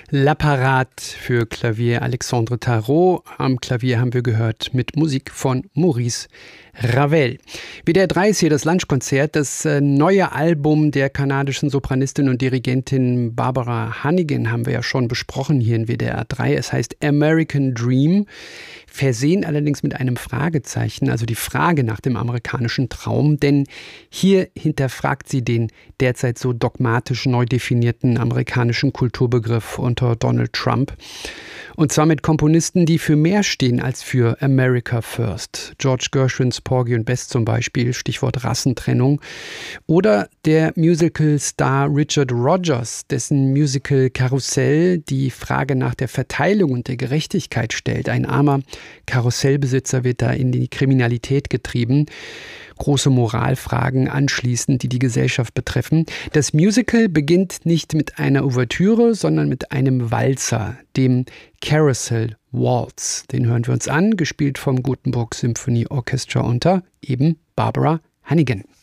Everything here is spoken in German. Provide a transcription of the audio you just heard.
L'Apparat für Klavier Alexandre Tarot. Am Klavier haben wir gehört mit Musik von Maurice Ravel. WDR 3 ist hier das Lunchkonzert, das neue Album der kanadischen Sopranistin und Dirigentin Barbara Hannigan haben wir ja schon besprochen hier in WDR 3. Es heißt American Dream, versehen allerdings mit einem Fragezeichen, also die Frage nach dem amerikanischen Traum, denn hier hinterfragt sie den derzeit so dogmatisch neu definierten amerikanischen Kulturbegriff unter Donald Trump. Und zwar mit Komponisten, die für mehr stehen als für America First. George Gershwins Porgy und Bess zum Beispiel, Stichwort Rassentrennung. Oder der Musical-Star Richard Rodgers, dessen Musical Karussell die Frage nach der Verteilung und der Gerechtigkeit stellt. Ein armer Karussellbesitzer wird da in die Kriminalität getrieben. Große Moralfragen anschließend, die die Gesellschaft betreffen. Das Musical beginnt nicht mit einer Ouvertüre, sondern mit einem Walzer, dem Carousel Waltz. Den hören wir uns an, gespielt vom Gothenburg Symphony Orchestra unter eben Barbara Hannigan.